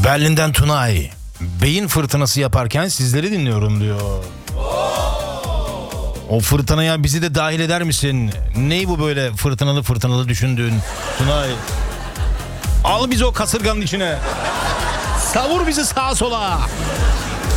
Berlin'den Tunay. Beyin fırtınası yaparken sizleri dinliyorum diyor. O fırtınaya bizi de dahil eder misin? Ney bu böyle fırtınalı fırtınalı düşündüğün Tunay? Al bizi o kasırganın içine. Savur bizi sağa sola.